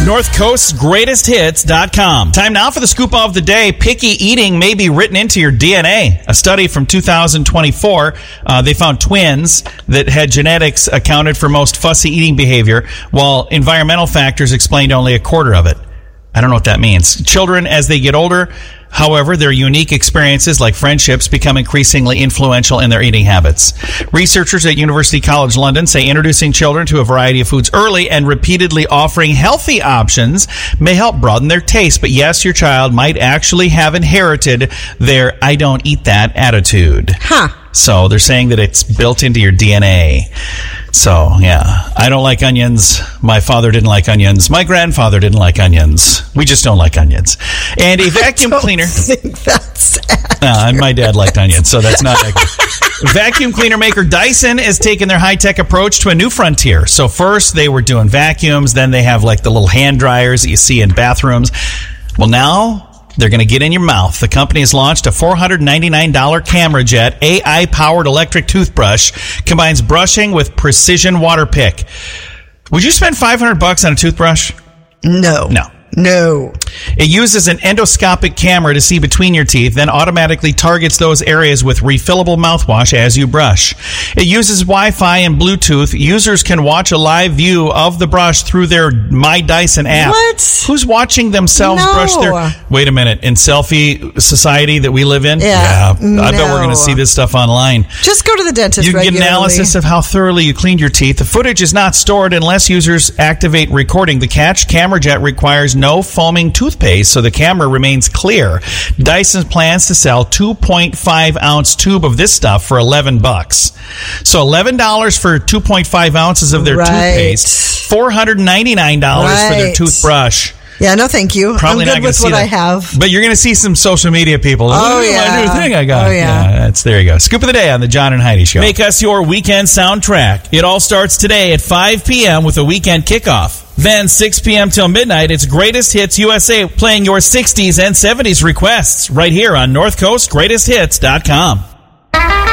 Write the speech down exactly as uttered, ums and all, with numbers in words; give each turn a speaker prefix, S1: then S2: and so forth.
S1: North Coast's Greatest Hits dot com. Time now for the scoop of the day. Picky eating may be written into your D N A. A study from two thousand twenty-four, uh, they found twins that had genetics accounted for most fussy eating behavior, while environmental factors explained only a quarter of it. I don't know what that means. Children, as they get older, however, their unique experiences, like friendships, become increasingly influential in their eating habits. Researchers at University College London say introducing children to a variety of foods early and repeatedly offering healthy options may help broaden their taste. But yes, your child might actually have inherited their "I don't eat that" attitude.
S2: Huh.
S1: So they're saying that it's built into your D N A. So, yeah, I don't like onions. My father didn't like onions. My grandfather didn't like onions. We just don't like onions. And a vacuum
S2: I don't
S1: cleaner.
S2: think that's accurate.
S1: Uh, and my dad liked onions, so that's not accurate. Vacuum cleaner maker Dyson is taking their high-tech approach to a new frontier. So first they were doing vacuums, then they have like the little hand dryers that you see in bathrooms. Well, now they're going to get in your mouth. The company has launched a four hundred ninety-nine dollars Camera Jet A I-powered electric toothbrush. Combines brushing with precision water pick. Would you spend five hundred bucks on a toothbrush?
S2: No.
S1: No.
S2: No.
S1: It uses an endoscopic camera to see between your teeth, then automatically targets those areas with refillable mouthwash as you brush. It uses Wi-Fi and Bluetooth. Users can watch a live view of the brush through their My Dyson app.
S2: What?
S1: Who's watching themselves
S2: No.
S1: brush their... Wait a minute. In selfie society that we live in?
S2: Yeah.
S1: yeah I bet we're going
S2: No.
S1: to see this stuff online.
S2: Just go to the dentist
S1: You can
S2: regularly.
S1: get analysis of how thoroughly you cleaned your teeth. The footage is not stored unless users activate recording. The catch, Camera Jet requires no foaming toothpaste, so the camera remains clear. Dyson plans to sell two point five ounce tube of this stuff for eleven bucks. So eleven dollars for two point five ounces of their
S2: Right.
S1: toothpaste, four hundred ninety-nine dollars for their
S2: Right.
S1: toothbrush.
S2: Yeah, no thank you.
S1: Probably
S2: I'm
S1: not
S2: good
S1: going
S2: with
S1: to see
S2: what
S1: that.
S2: I have.
S1: But you're going to see some social media people.
S2: Oh,
S1: Look at
S2: yeah.
S1: my new thing I got.
S2: Oh, yeah.
S1: That's, there you go. Scoop of the day on the John and Heidi Show. Make us your weekend soundtrack. It all starts today at five p.m. with a weekend kickoff. Then six p.m. till midnight, it's Greatest Hits U S A, playing your sixties and seventies requests right here on North Coast Greatest Hits dot com.